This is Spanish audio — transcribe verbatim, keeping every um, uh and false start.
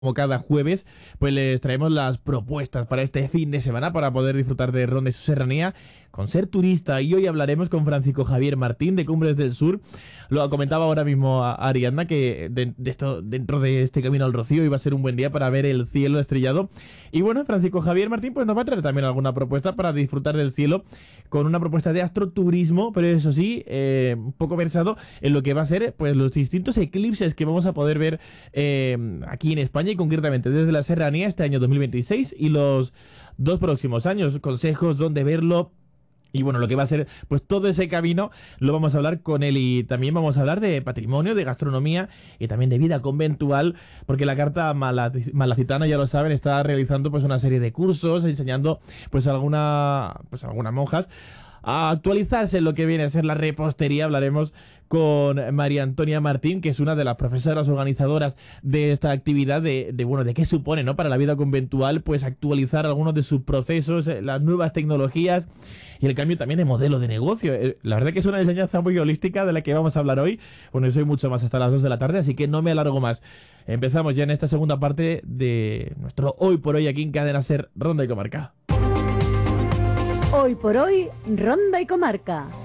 Como cada jueves, pues les traemos las propuestas para este fin de semana para poder disfrutar de Ronda y su serranía con ser turista. Y hoy hablaremos con Francisco Javier Martín de Cumbres del Sur. Lo comentaba ahora mismo a Ariadna que de, de esto, dentro de este camino al Rocío iba a ser un buen día para ver el cielo estrellado. Y bueno, Francisco Javier Martín pues nos va a traer también alguna propuesta para disfrutar del cielo con una propuesta de astroturismo, pero eso sí, eh, un poco versado en lo que va a ser pues los distintos eclipses que vamos a poder ver eh, aquí en España y concretamente desde la serranía este año dos mil veintiséis y los dos próximos años. Consejos, dónde verlo. Y bueno, lo que va a ser, pues todo ese camino lo vamos a hablar con él y también vamos a hablar de patrimonio, de gastronomía y también de vida conventual, porque la Carta Malacitana, ya lo saben, está realizando pues una serie de cursos, enseñando pues a alguna, pues a algunas monjas a actualizarse en lo que viene a ser la repostería. Hablaremos con María Antonia Martín, que es una de las profesoras organizadoras de esta actividad, de, de bueno, de qué supone, ¿no?, para la vida conventual, pues actualizar algunos de sus procesos, las nuevas tecnologías y el cambio también de modelo de negocio. La verdad que es una enseñanza muy holística de la que vamos a hablar hoy. Bueno, yo soy mucho más hasta las dos de la tarde, así que no me alargo más. Empezamos ya en esta segunda parte de nuestro Hoy por Hoy aquí en Cadena Ser Ronda y Comarca. Hoy por Hoy, Ronda y Comarca.